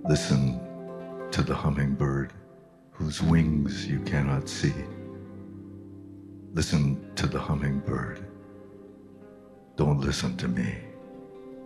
Listen to the hummingbird whose wings you cannot see. Listen to the hummingbird. Don't listen to me.